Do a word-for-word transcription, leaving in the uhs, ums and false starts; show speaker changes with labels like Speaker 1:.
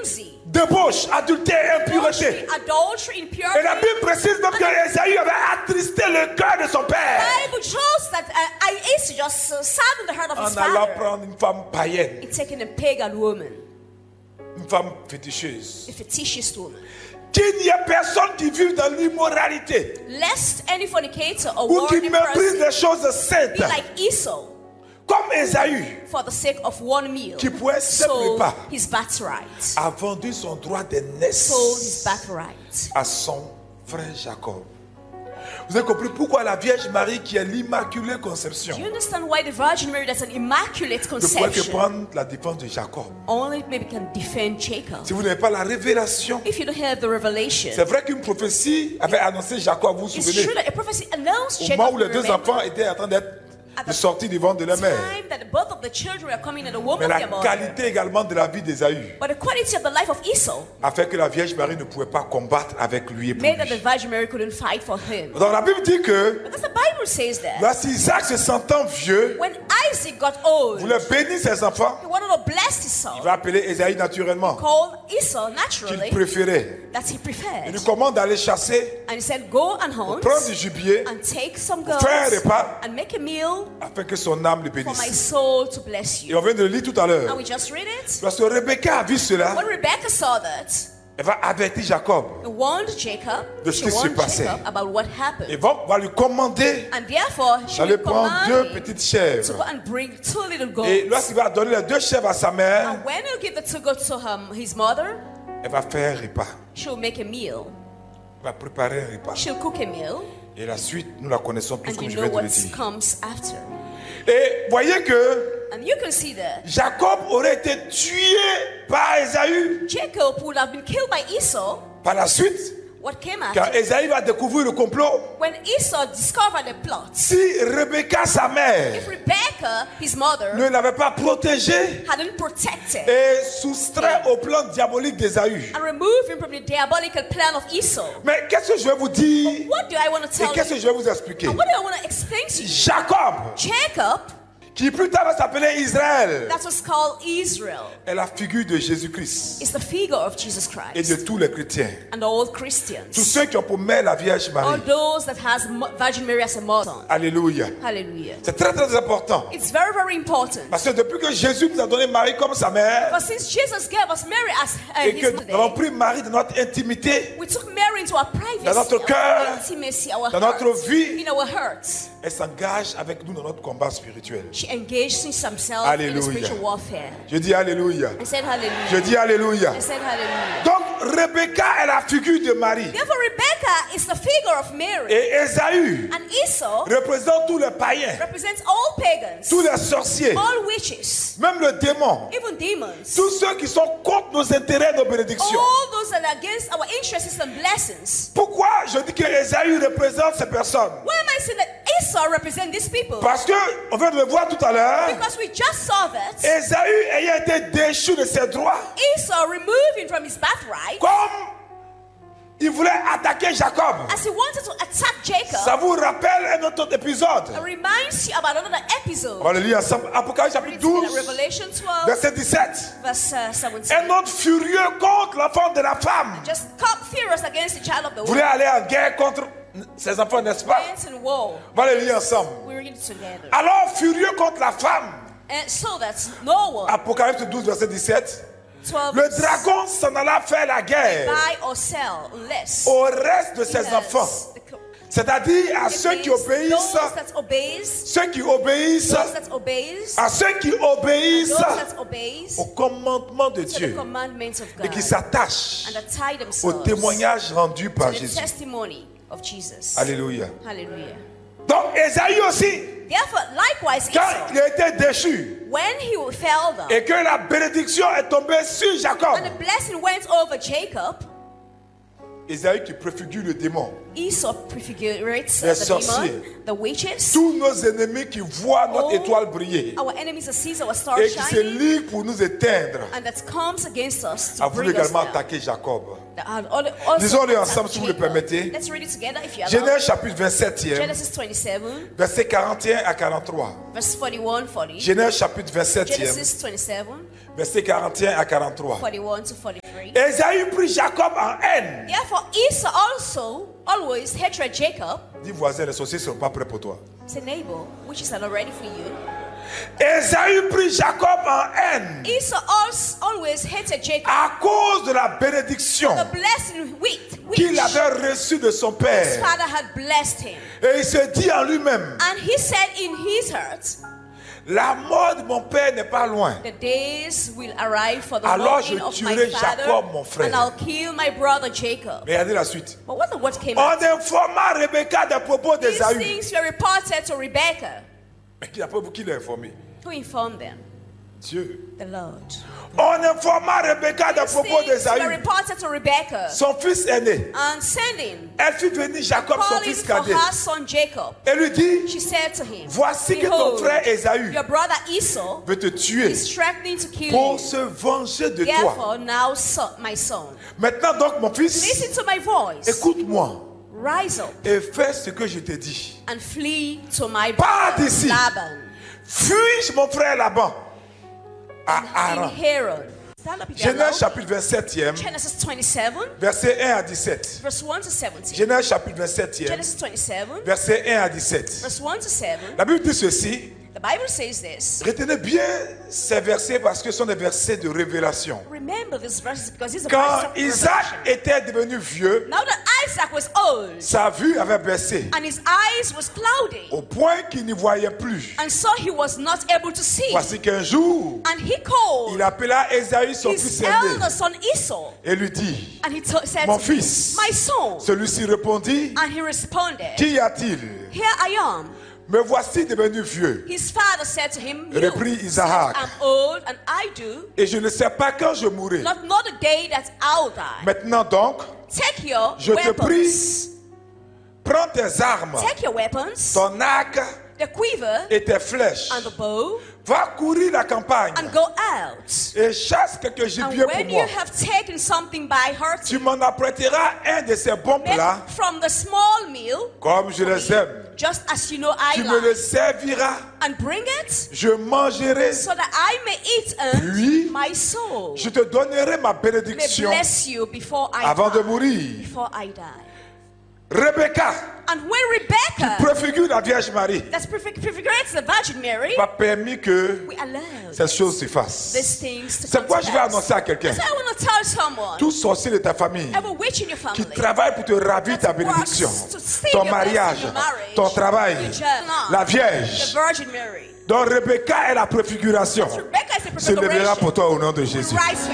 Speaker 1: flimsy.
Speaker 2: Débauche, adultère, impureté.
Speaker 1: Adultery, impurity.
Speaker 2: Et la Bible précise donc que Ésaü avait attristé le cœur de son père
Speaker 1: The Bible shows that uh, Esau just uh, saddened the heart of his
Speaker 2: en allant
Speaker 1: father.
Speaker 2: prendre une femme païenne,
Speaker 1: In taking a pagan woman,
Speaker 2: une femme féticheuse.
Speaker 1: a fetishist woman.
Speaker 2: Qu'il n'y ait personne qui vive dans l'immoralité
Speaker 1: Lest any fornicator or
Speaker 2: ou qui
Speaker 1: worldly
Speaker 2: méprise
Speaker 1: person
Speaker 2: les choses saintes,
Speaker 1: be like Esau
Speaker 2: comme Ésaü,
Speaker 1: for the sake of one meal.
Speaker 2: qui pour un simple
Speaker 1: Sold
Speaker 2: repas
Speaker 1: his birthright.
Speaker 2: a vendu son droit de
Speaker 1: Sold his
Speaker 2: naissance
Speaker 1: birthright.
Speaker 2: à son frère Jacob. Vous avez compris pourquoi la Vierge Marie, qui est l'Immaculée Conception,
Speaker 1: Do you understand why the Virgin Mary, that's an immaculate
Speaker 2: ne pourrait que
Speaker 1: conception,
Speaker 2: prendre la défense de Jacob?
Speaker 1: only maybe can defend Jacob?
Speaker 2: Si vous n'avez pas la révélation,
Speaker 1: If you don't have the revelation,
Speaker 2: c'est vrai qu'une prophétie avait annoncé Jacob, vous vous
Speaker 1: it's
Speaker 2: souvenez,
Speaker 1: true that a prophecy announced
Speaker 2: au
Speaker 1: Jacob.
Speaker 2: moment où les deux
Speaker 1: remember,
Speaker 2: enfants étaient en train d'être
Speaker 1: at
Speaker 2: de
Speaker 1: the
Speaker 2: sortir du ventre de leur mère.
Speaker 1: time that both of the children were coming in the womb
Speaker 2: Mais
Speaker 1: of
Speaker 2: la
Speaker 1: their mother.
Speaker 2: qualité également de la vie d'Ésaü
Speaker 1: But the quality of the life of Esau
Speaker 2: a fait que la Vierge Marie ne pouvait pas combattre avec lui et pour
Speaker 1: made that the
Speaker 2: lui.
Speaker 1: Virgin Mary couldn't fight for him.
Speaker 2: Donc la Bible dit que
Speaker 1: Because the Bible says that
Speaker 2: lorsque Isaac se sentant vieux,
Speaker 1: when Isaac got old,
Speaker 2: voulait bénir ses enfants,
Speaker 1: he wanted to bless his son,
Speaker 2: il va appeler Ésaü naturellement,
Speaker 1: called Esau
Speaker 2: qu'il
Speaker 1: naturally,
Speaker 2: préférait.
Speaker 1: that he
Speaker 2: Il
Speaker 1: preferred.
Speaker 2: lui commande d'aller chasser,
Speaker 1: And he said, go and hunt
Speaker 2: prendre du gibier,
Speaker 1: and take some
Speaker 2: faire un
Speaker 1: goats
Speaker 2: repas,
Speaker 1: and make a meal
Speaker 2: afin que son âme le
Speaker 1: for my
Speaker 2: bénisse.
Speaker 1: soul to bless
Speaker 2: Et
Speaker 1: you.
Speaker 2: on vient de le lire tout à
Speaker 1: And
Speaker 2: l'heure.
Speaker 1: we just read it.
Speaker 2: Lorsque Rebecca a vu cela,
Speaker 1: When Rebecca saw that,
Speaker 2: elle va avertir Jacob.
Speaker 1: he warned Jacob,
Speaker 2: De ce
Speaker 1: she
Speaker 2: qui se
Speaker 1: warned
Speaker 2: passait.
Speaker 1: Jacob about what happened.
Speaker 2: Et va, va lui commander
Speaker 1: And therefore, she
Speaker 2: d'aller
Speaker 1: will
Speaker 2: prendre
Speaker 1: command
Speaker 2: deux
Speaker 1: him
Speaker 2: petites
Speaker 1: to
Speaker 2: chèvres.
Speaker 1: go and bring two little
Speaker 2: Et
Speaker 1: goats.
Speaker 2: lorsqu'il va donner les deux chèvres à sa mère,
Speaker 1: And when he'll give the two goats to him, his mother,
Speaker 2: elle va faire un repas.
Speaker 1: she'll make a meal.
Speaker 2: Elle va préparer un repas.
Speaker 1: She'll cook a meal.
Speaker 2: Et la suite, nous la connaissons tous
Speaker 1: And
Speaker 2: comme
Speaker 1: you
Speaker 2: je
Speaker 1: know
Speaker 2: viens de
Speaker 1: what
Speaker 2: le dire.
Speaker 1: comes after.
Speaker 2: Et voyez que
Speaker 1: And you can see that
Speaker 2: Jacob aurait été tué par Ésaü
Speaker 1: Jacob would have been killed by Esau.
Speaker 2: par la suite.
Speaker 1: What came
Speaker 2: Car
Speaker 1: after?
Speaker 2: Ésaü va découvrir le complot.
Speaker 1: When Esau discovered the plot,
Speaker 2: Si Rebecca, sa mère,
Speaker 1: if Rebecca, his mother,
Speaker 2: ne l'avait pas protégé
Speaker 1: hadn't protected
Speaker 2: et soustrait au plan diabolique d'Ésaü.
Speaker 1: and removed him from the diabolical plan of Esau,
Speaker 2: Mais qu'est-ce que je vais vous dire
Speaker 1: what do I want to
Speaker 2: et
Speaker 1: tell
Speaker 2: qu'est-ce
Speaker 1: you?
Speaker 2: que je vais vous expliquer?
Speaker 1: And what do I want to explain to you?
Speaker 2: Jacob,
Speaker 1: Jacob,
Speaker 2: qui plus tard va s'appeler Israël,
Speaker 1: that was called Israel,
Speaker 2: est la figure de Jésus-Christ
Speaker 1: is the figure of Jesus
Speaker 2: et de
Speaker 1: Christ
Speaker 2: tous les chrétiens.
Speaker 1: and all
Speaker 2: Tous
Speaker 1: Christians.
Speaker 2: ceux qui ont pour mère la Vierge
Speaker 1: All
Speaker 2: Marie.
Speaker 1: those that has Mo- Virgin Mary as a mother.
Speaker 2: Alléluia.
Speaker 1: Hallelujah.
Speaker 2: C'est très très important.
Speaker 1: It's very, very important.
Speaker 2: Parce que depuis que Jésus nous a donné Marie comme sa mère,
Speaker 1: But since Jesus gave us Mary as uh,
Speaker 2: et
Speaker 1: his
Speaker 2: que nous avons
Speaker 1: mother,
Speaker 2: pris Marie dans notre intimité,
Speaker 1: we took Mary into our privacy,
Speaker 2: Dans notre cœur,
Speaker 1: our intimacy, our
Speaker 2: dans notre
Speaker 1: hearts,
Speaker 2: vie,
Speaker 1: in our hearts.
Speaker 2: elle s'engage avec nous dans notre combat spirituel.
Speaker 1: She engaged himself in
Speaker 2: Hallelujah.
Speaker 1: the spiritual warfare.
Speaker 2: Je dis Alléluia.
Speaker 1: I said
Speaker 2: Je
Speaker 1: hallelujah.
Speaker 2: dis Alléluia.
Speaker 1: I said hallelujah.
Speaker 2: Donc Rebecca est la figure de Marie.
Speaker 1: Therefore, Rebecca is the figure of Mary.
Speaker 2: Et Ésaü
Speaker 1: And Esau
Speaker 2: représente tous les païens,
Speaker 1: represents all pagans,
Speaker 2: tous les sorciers,
Speaker 1: all witches,
Speaker 2: même le démon,
Speaker 1: even demons.
Speaker 2: tous ceux qui sont contre nos intérêts et nos bénédictions.
Speaker 1: All those that are against our interests and blessings.
Speaker 2: Pourquoi je dis que Ésaü représente ces personnes?
Speaker 1: Why am I saying that Esau represents these people?
Speaker 2: Parce que, on vient de le voir tout à l'heure,
Speaker 1: Because we just saw that
Speaker 2: Ésaü ayant été déchu de ses droits,
Speaker 1: Esau removed him from his birthright
Speaker 2: comme il voulait attaquer Jacob.
Speaker 1: as he wanted to attack Jacob.
Speaker 2: Ça vous rappelle un autre épisode?
Speaker 1: It reminds you about another episode.
Speaker 2: On va le lire ensemble. Apocalypse chapitre douze,
Speaker 1: Revelation twelve,
Speaker 2: verset dix-sept.
Speaker 1: verse uh, seventeen.
Speaker 2: Un autre furieux contre l'enfant de la femme
Speaker 1: Just come furious against the child of the
Speaker 2: voulait
Speaker 1: woman.
Speaker 2: aller en guerre contre ses enfants, n'est-ce pas?
Speaker 1: Dance and war.
Speaker 2: On va le lire ensemble.
Speaker 1: We read it together.
Speaker 2: Alors, furieux contre la femme,
Speaker 1: And so that no one,
Speaker 2: Apocalypse douze, verset dix-sept,
Speaker 1: twelve,
Speaker 2: le dragon s'en alla faire la guerre
Speaker 1: buy or sell unless
Speaker 2: au reste de
Speaker 1: he
Speaker 2: ses
Speaker 1: has
Speaker 2: enfants,
Speaker 1: the co-
Speaker 2: c'est-à-dire à
Speaker 1: it
Speaker 2: ceux qui
Speaker 1: means
Speaker 2: obéissent,
Speaker 1: those that obeys,
Speaker 2: ceux qui obéissent,
Speaker 1: those that obeys,
Speaker 2: à ceux qui obéissent
Speaker 1: those that obeys
Speaker 2: au commandement de
Speaker 1: to the
Speaker 2: Dieu
Speaker 1: commandments of
Speaker 2: et
Speaker 1: God
Speaker 2: qui s'attachent
Speaker 1: and that tie
Speaker 2: au
Speaker 1: themselves
Speaker 2: témoignage rendu
Speaker 1: to
Speaker 2: par
Speaker 1: the
Speaker 2: Jésus.
Speaker 1: testimony of Jesus.
Speaker 2: Alléluia.
Speaker 1: Hallelujah.
Speaker 2: Donc Ésaü aussi,
Speaker 1: Therefore, likewise,
Speaker 2: quand
Speaker 1: Esau,
Speaker 2: il a été déchu
Speaker 1: when he fell down
Speaker 2: et que la bénédiction est tombée sur Jacob,
Speaker 1: and the blessing went over Jacob,
Speaker 2: Ésaü qui préfigure le démon,
Speaker 1: Esau prefigurates
Speaker 2: Les
Speaker 1: the
Speaker 2: sorciers.
Speaker 1: demon, the witches,
Speaker 2: tous nos ennemis qui voient notre
Speaker 1: all
Speaker 2: étoile briller
Speaker 1: our enemies that sees our star
Speaker 2: et qui se
Speaker 1: shining
Speaker 2: liguent pour nous éteindre,
Speaker 1: and that comes against us to
Speaker 2: a voulu
Speaker 1: bring us
Speaker 2: également
Speaker 1: down.
Speaker 2: attaquer Jacob.
Speaker 1: That had al- also
Speaker 2: Lisons-le
Speaker 1: attacked
Speaker 2: ensemble, si vous le
Speaker 1: Jacob.
Speaker 2: permettez.
Speaker 1: Let's read it together if you allow.
Speaker 2: Genèse chapitre vingt-septième,
Speaker 1: Genesis twenty-seven,
Speaker 2: verset quarante et un à quarante-trois.
Speaker 1: verse forty-one, forty.
Speaker 2: Genèse chapitre vingt-septième,
Speaker 1: Genesis twenty-seven,
Speaker 2: verset quarante et un à quarante-trois.
Speaker 1: forty-one to forty-three. hatred.
Speaker 2: Ésaü prit Jacob en haine.
Speaker 1: Therefore, Esau also always hated Jacob.
Speaker 2: Dis voisin, les sorciers ne sont pas prêts pour toi.
Speaker 1: Say, neighbor, which is not ready for you.
Speaker 2: Ésaü prit Jacob en haine
Speaker 1: Esau also always hated Jacob.
Speaker 2: à cause de la bénédiction
Speaker 1: The blessing with which
Speaker 2: qu'il avait reçue de son
Speaker 1: his
Speaker 2: père.
Speaker 1: father had blessed him.
Speaker 2: Et il se dit en lui-même,
Speaker 1: And he said in his heart,
Speaker 2: la mort de mon père n'est pas loin.
Speaker 1: the days will arrive for the
Speaker 2: Alors je
Speaker 1: walking of my
Speaker 2: tuerai
Speaker 1: father,
Speaker 2: Jacob, mon frère.
Speaker 1: and I'll kill my brother Jacob.
Speaker 2: Regardez la suite.
Speaker 1: But what the word came
Speaker 2: On
Speaker 1: out?
Speaker 2: informa Rebecca des propos
Speaker 1: These
Speaker 2: d'Ésaü.
Speaker 1: things were reported to Rebekah.
Speaker 2: Mais qui après qui l'a informé?
Speaker 1: Who informed them?
Speaker 2: Dieu.
Speaker 1: The Lord.
Speaker 2: On informa Rebecca des
Speaker 1: These
Speaker 2: propos
Speaker 1: things were
Speaker 2: d'Ésaü.
Speaker 1: reported to Rebekah.
Speaker 2: Son fils aîné.
Speaker 1: And sending,
Speaker 2: Elle fit venir Jacob, son
Speaker 1: calling
Speaker 2: fils
Speaker 1: for
Speaker 2: cadet.
Speaker 1: her son Jacob.
Speaker 2: Et lui dit,
Speaker 1: She said to him,
Speaker 2: voici que ton
Speaker 1: Behold,
Speaker 2: frère Ésaü
Speaker 1: your brother Esau
Speaker 2: veut te tuer
Speaker 1: is threatening to kill
Speaker 2: pour
Speaker 1: you.
Speaker 2: se venger de toi.
Speaker 1: Therefore, now, son, my son,
Speaker 2: Maintenant donc, mon fils,
Speaker 1: listen to my voice.
Speaker 2: écoute-moi
Speaker 1: Rise up
Speaker 2: et fais ce que je te dis.
Speaker 1: and flee to my
Speaker 2: Pars
Speaker 1: brother
Speaker 2: d'ici.
Speaker 1: Laban
Speaker 2: Fuis mon frère Laban à
Speaker 1: in
Speaker 2: Haran.
Speaker 1: Haran. Stand up if you're
Speaker 2: Genèse
Speaker 1: allowed.
Speaker 2: chapitre vingt-septième,
Speaker 1: Genesis twenty-seven,
Speaker 2: verset un à dix-sept.
Speaker 1: verse one to seventeen.
Speaker 2: Genèse chapitre vingt-septième,
Speaker 1: Genesis twenty-seven,
Speaker 2: verset un à dix-sept.
Speaker 1: verse one to seven.
Speaker 2: La Bible dit ceci.
Speaker 1: The Bible says this.
Speaker 2: Retenez bien ces versets parce que ce sont des versets de révélation.
Speaker 1: Remember these verses because these are
Speaker 2: Quand
Speaker 1: verses of
Speaker 2: Isaac
Speaker 1: revelation.
Speaker 2: était devenu vieux,
Speaker 1: Now that Isaac was old
Speaker 2: sa vue avait baissé
Speaker 1: and his eyes was cloudy,
Speaker 2: au point qu'il n'y voyait plus.
Speaker 1: and so he was not able to see.
Speaker 2: Voici qu'un jour,
Speaker 1: And he called
Speaker 2: il appela Ésaü, son fils
Speaker 1: his
Speaker 2: aîné,
Speaker 1: elder son Esau,
Speaker 2: et lui dit,
Speaker 1: and he to- said,
Speaker 2: mon
Speaker 1: to him,
Speaker 2: fils.
Speaker 1: my son.
Speaker 2: Celui-ci répondit,
Speaker 1: And he responded,
Speaker 2: qu'y a-t-il?
Speaker 1: here I am.
Speaker 2: Me voici devenu vieux,
Speaker 1: His father said to him, you
Speaker 2: reprit
Speaker 1: said,
Speaker 2: Isaac,
Speaker 1: I'm old and I do
Speaker 2: et je ne sais pas quand je mourrai.
Speaker 1: not know the day that I'll die.
Speaker 2: Maintenant donc,
Speaker 1: Take your
Speaker 2: je te
Speaker 1: weapons.
Speaker 2: prie, prends tes armes,
Speaker 1: Take your weapons,
Speaker 2: ton arc
Speaker 1: the quiver
Speaker 2: et tes flèches.
Speaker 1: and the bow,
Speaker 2: Va courir la campagne
Speaker 1: and go out.
Speaker 2: et chasse quelques
Speaker 1: And
Speaker 2: gibiers pour
Speaker 1: when you
Speaker 2: moi.
Speaker 1: have taken something by
Speaker 2: Tu
Speaker 1: hurting,
Speaker 2: m'en apprêteras un de ces bons
Speaker 1: make
Speaker 2: plats,
Speaker 1: from the small meal,
Speaker 2: comme je les aime.
Speaker 1: just as you know I
Speaker 2: Tu me le
Speaker 1: like,
Speaker 2: serviras,
Speaker 1: and bring it
Speaker 2: je mangerai,
Speaker 1: so that I may eat and
Speaker 2: Puis,
Speaker 1: my soul
Speaker 2: je te donnerai ma
Speaker 1: may
Speaker 2: bénédiction
Speaker 1: bless you before I
Speaker 2: avant de
Speaker 1: die.
Speaker 2: mourir.
Speaker 1: Before I die.
Speaker 2: Rebecca,
Speaker 1: And when Rebecca,
Speaker 2: préfigure la Vierge Marie,
Speaker 1: that's perfect, prefigurates the Virgin Mary,
Speaker 2: pas permis que
Speaker 1: we allow
Speaker 2: ces choses se fassent.
Speaker 1: these things to
Speaker 2: C'est
Speaker 1: come
Speaker 2: quoi
Speaker 1: to
Speaker 2: je vais
Speaker 1: pass.
Speaker 2: annoncer à quelqu'un.
Speaker 1: So I want to tell someone,
Speaker 2: Tout sorcier de ta famille
Speaker 1: every witch in your
Speaker 2: qui
Speaker 1: family,
Speaker 2: travaille pour te ravir ta
Speaker 1: that
Speaker 2: bénédiction,
Speaker 1: works to steal
Speaker 2: ton
Speaker 1: your blessing,
Speaker 2: mariage,
Speaker 1: your marriage,
Speaker 2: ton travail,
Speaker 1: your job,
Speaker 2: la
Speaker 1: the
Speaker 2: Vierge,
Speaker 1: Virgin Mary.
Speaker 2: dont Rebecca est la préfiguration,
Speaker 1: Rebecca is the
Speaker 2: se lèvera
Speaker 1: prefiguration.
Speaker 2: pour toi au nom de Jésus.
Speaker 1: Rise